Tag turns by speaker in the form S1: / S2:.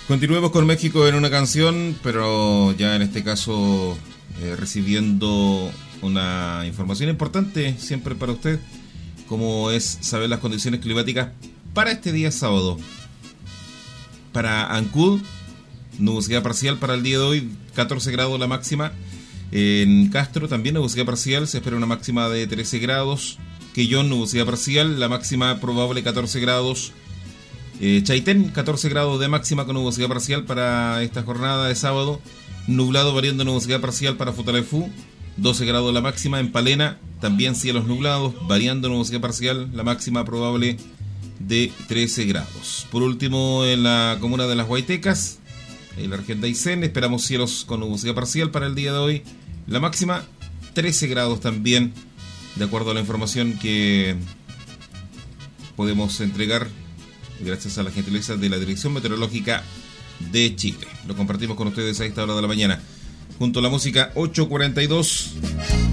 S1: Continuemos con México en una canción, pero ya en este caso recibiendo una información importante siempre para usted, como es saber las condiciones climáticas para este día sábado. Para Ancud, nubosidad parcial para el día de hoy, 14 grados la máxima. En Castro también nubosidad parcial, se espera una máxima de 13 grados. Quellón, nubosidad parcial, la máxima probable 14 grados. Chaitén, 14 grados de máxima con nubosidad parcial para esta jornada de sábado. Nublado variando nubosidad parcial para Futaleufú, 12 grados la máxima. En Palena, también cielos nublados, variando nubosidad parcial, la máxima probable de 13 grados. Por último, en la comuna de Las Huaytecas, en la región de Aysén, esperamos cielos con nubosidad parcial para el día de hoy. La máxima, 13 grados también, de acuerdo a la información que podemos entregar gracias a la gentileza de la Dirección Meteorológica de Chile. Lo compartimos con ustedes a esta hora de la mañana. Junto a la música 8:42.